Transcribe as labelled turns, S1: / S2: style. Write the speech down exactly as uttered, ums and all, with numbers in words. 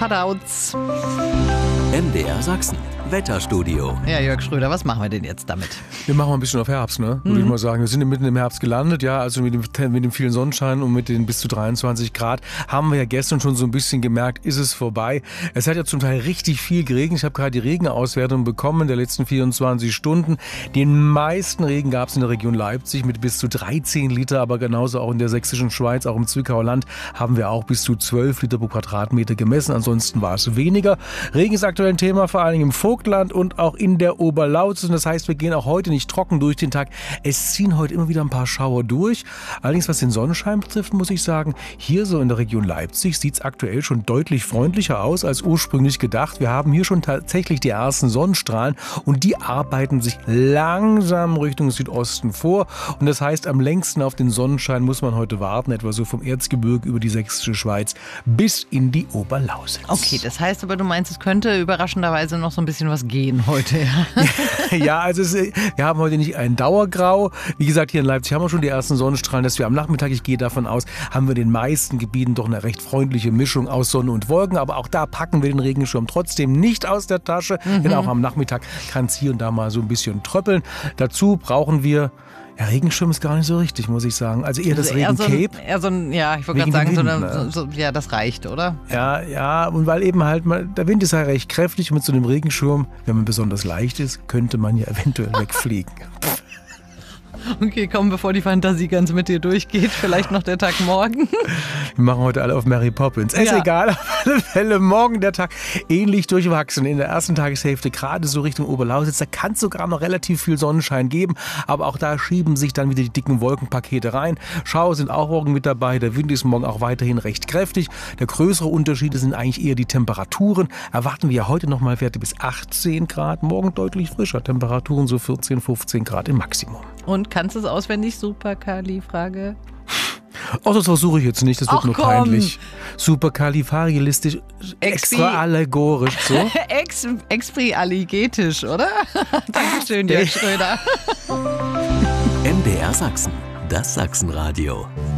S1: Cutouts.
S2: M D R Sachsen, Wetterstudio.
S1: Ja, Jörg Schröder, was machen wir denn jetzt damit?
S3: Wir machen mal ein bisschen auf Herbst, ne? Würde
S1: Mhm.
S3: ich mal sagen. Wir sind mitten im Herbst gelandet, ja, also mit dem, mit dem vielen Sonnenschein und mit den bis zu dreiundzwanzig Grad haben wir ja gestern schon so ein bisschen gemerkt, ist es vorbei. Es hat ja zum Teil richtig viel geregnet. Ich habe gerade die Regenauswertung bekommen der letzten vierundzwanzig Stunden. Den meisten Regen gab es in der Region Leipzig mit bis zu dreizehn Liter, aber genauso auch in der sächsischen Schweiz, auch im Zwickauer Land haben wir auch bis zu zwölf Liter pro Quadratmeter gemessen. Ansonsten war es weniger. Regen ist aktuell ein Thema, vor allem im Vogtland und auch in der Oberlausitz. Und das heißt, wir gehen auch heute nicht trocken durch den Tag. Es ziehen heute immer wieder ein paar Schauer durch. Allerdings, was den Sonnenschein betrifft, muss ich sagen, hier so in der Region Leipzig sieht es aktuell schon deutlich freundlicher aus als ursprünglich gedacht. Wir haben hier schon tatsächlich die ersten Sonnenstrahlen und die arbeiten sich langsam Richtung Südosten vor. Und das heißt, am längsten auf den Sonnenschein muss man heute warten, etwa so vom Erzgebirge über die sächsische Schweiz bis in die Oberlausitz.
S1: Okay, das heißt aber, du meinst, es könnte überraschenderweise noch so ein bisschen was gehen heute, ja?
S3: Ja, also es, wir haben heute nicht ein Dauergrau. Wie gesagt, hier in Leipzig haben wir schon die ersten Sonnenstrahlen, dass wir am Nachmittag, ich gehe davon aus, haben wir in den meisten Gebieten doch eine recht freundliche Mischung aus Sonne und Wolken. Aber auch da packen wir den Regenschirm trotzdem nicht aus der Tasche, mhm. denn auch am Nachmittag kann es hier und da mal so ein bisschen tröppeln. Dazu brauchen wir Ja, Regenschirm ist gar nicht so richtig, muss ich sagen. Also eher das
S1: also eher
S3: Regencape.
S1: So ein, eher so ein, ja, ich wollte gerade sagen,
S3: Wind,
S1: so, eine,
S3: ne?
S1: so, ja, das reicht, oder?
S3: Ja, ja, und weil eben halt mal, der Wind ist ja recht kräftig und mit so einem Regenschirm, wenn man besonders leicht ist, könnte man ja eventuell wegfliegen.
S1: Okay, komm, bevor die Fantasie ganz mit dir durchgeht, vielleicht noch der Tag morgen.
S3: Wir machen heute alle auf Mary Poppins. Ist
S1: Ja.
S3: egal, auf alle Fälle morgen der Tag ähnlich durchwachsen. In der ersten Tageshälfte gerade so Richtung Oberlausitz, da kann es sogar noch relativ viel Sonnenschein geben. Aber auch da schieben sich dann wieder die dicken Wolkenpakete rein. Schauer sind auch morgen mit dabei. Der Wind ist morgen auch weiterhin recht kräftig. Der größere Unterschied sind eigentlich eher die Temperaturen. Erwarten wir ja heute nochmal Werte bis achtzehn Grad. Morgen deutlich frischer. Temperaturen so vierzehn, fünfzehn Grad im Maximum.
S1: Und kannst du es auswendig? Superkali-Frage.
S3: Oh, das versuche ich jetzt nicht, das wird
S1: Ach,
S3: nur
S1: komm.
S3: peinlich. Superkalifragilistisch, extra allegorisch, so.
S1: Ex, Expri-alligetisch, oder? Dankeschön, Jörg Schröder.
S2: M D R Sachsen, das Sachsenradio.